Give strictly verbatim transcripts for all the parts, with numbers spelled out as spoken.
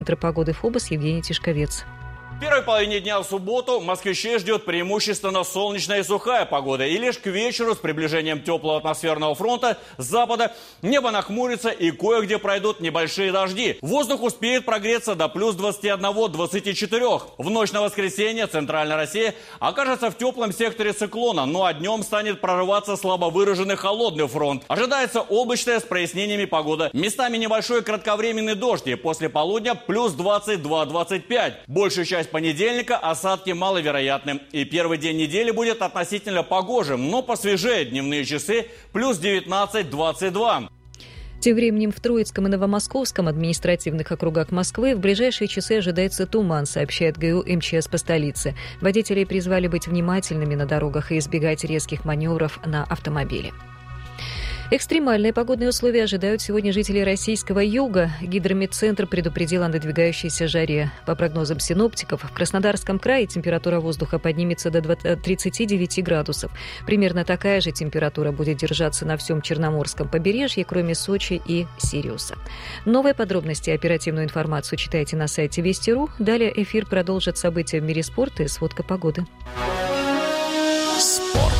Центр погоды ФОБОС Евгений Тишковец. В первой половине дня в субботу москвичей ждет преимущественно солнечная и сухая погода. И лишь к вечеру с приближением теплого атмосферного фронта с запада небо нахмурится и кое-где пройдут небольшие дожди. Воздух успеет прогреться до плюс двадцати одного - двадцати четырёх. В ночь на воскресенье центральная Россия окажется в теплом секторе циклона, ну а днем станет прорываться слабо выраженный холодный фронт. Ожидается облачная с прояснениями погода. Местами небольшой кратковременный дождь и после полудня плюс двадцать два - двадцать пять. Большую часть понедельника осадки маловероятны. И первый день недели будет относительно погожим, но посвежее дневные часы плюс девятнадцать - двадцать два. Тем временем в Троицком и Новомосковском административных округах Москвы в ближайшие часы ожидается туман, сообщает ГУ МЧС по столице. Водителей призвали быть внимательными на дорогах и избегать резких маневров на автомобиле. Экстремальные погодные условия ожидают сегодня жителей российского юга. Гидрометцентр предупредил о надвигающейся жаре. По прогнозам синоптиков, в Краснодарском крае температура воздуха поднимется до тридцати девяти градусов. Примерно такая же температура будет держаться на всем Черноморском побережье, кроме Сочи и Сириуса. Новые подробности и оперативную информацию читайте на сайте Вести точка ру. Далее эфир продолжит события в мире спорта и сводка погоды. Спорт.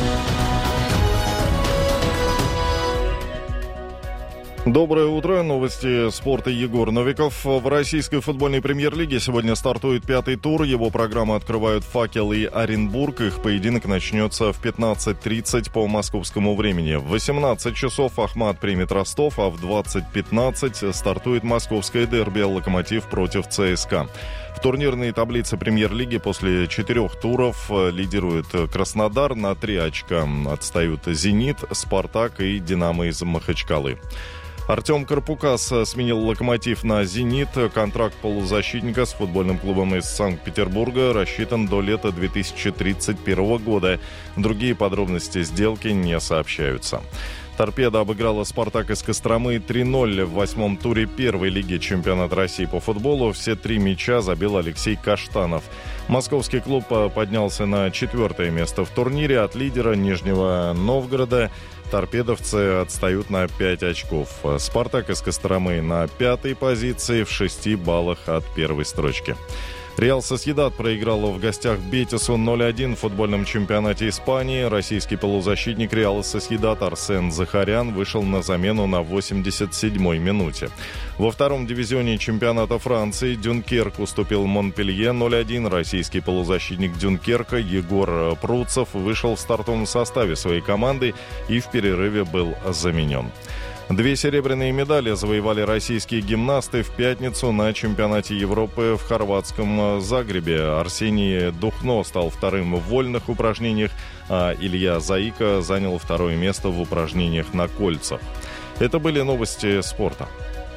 Доброе утро. Новости спорта. Егор Новиков. В российской футбольной премьер-лиге сегодня стартует пятый тур. Его программу открывают «Факел» и «Оренбург». Их поединок начнется в пятнадцать тридцать по московскому времени. В восемнадцать часов «Ахмат» примет Ростов, а в двадцать пятнадцать стартует московское дерби «Локомотив» против ЦСКА. В турнирной таблице премьер-лиги после четырех туров лидирует Краснодар. На три очка отстают «Зенит», «Спартак» и «Динамо» из Махачкалы. Артем Карпукас сменил «Локомотив» на «Зенит». Контракт полузащитника с футбольным клубом из Санкт-Петербурга рассчитан до лета две тысячи тридцать первого года. Другие подробности сделки не сообщаются. «Торпедо» обыграла «Спартак» из Костромы три ноль в восьмом туре первой лиги чемпионата России по футболу. Все три мяча забил Алексей Каштанов. Московский клуб поднялся на четвертое место в турнире от лидера Нижнего Новгорода. Торпедовцы отстают на пять очков. «Спартак» из Костромы на пятой позиции в шести баллах от первой строчки. «Реал Сосьедад» проиграл в гостях «Бетису» ноль один в футбольном чемпионате Испании. Российский полузащитник «Реала Сосьедад» Арсен Захарян вышел на замену на восемьдесят седьмой минуте. Во втором дивизионе чемпионата Франции «Дюнкерк» уступил «Монпелье» ноль один. Российский полузащитник «Дюнкерка» Егор Пруцев вышел в стартовом составе своей команды и в перерыве был заменен. Две серебряные медали завоевали российские гимнасты в пятницу на чемпионате Европы в хорватском Загребе. Арсений Духно стал вторым в вольных упражнениях, а Илья Заика занял второе место в упражнениях на кольцах. Это были новости спорта.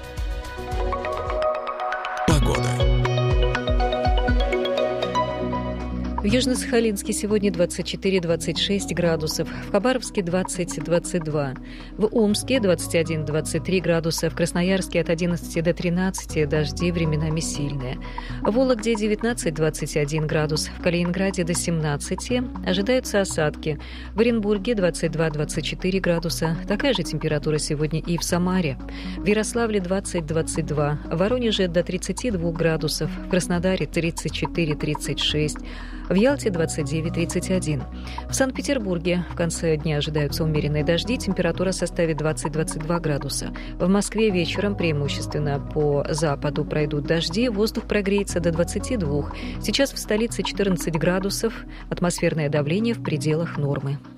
Погода. В Южно-Сахалинске сегодня двадцать четыре - двадцать шесть градусов, в Хабаровске двадцать - двадцать два, в Омске двадцать один - двадцать три градуса, в Красноярске от одиннадцати до тринадцати, дожди временами сильные. В Вологде девятнадцать - двадцать один градус, в Калининграде до семнадцати, ожидаются осадки. В Оренбурге двадцать два - двадцать четыре градуса, такая же температура сегодня и в Самаре. В Ярославле двадцать - двадцать два, в Воронеже до тридцати двух градусов, в Краснодаре тридцать четыре - тридцать шесть, в Ялте двадцать девять - тридцать один. В Санкт-Петербурге в конце дня ожидаются умеренные дожди, температура составит двадцать - двадцать два градуса. В Москве вечером преимущественно по западу пройдут дожди, воздух прогреется до двадцати двух. Сейчас в столице четырнадцать градусов, атмосферное давление в пределах нормы.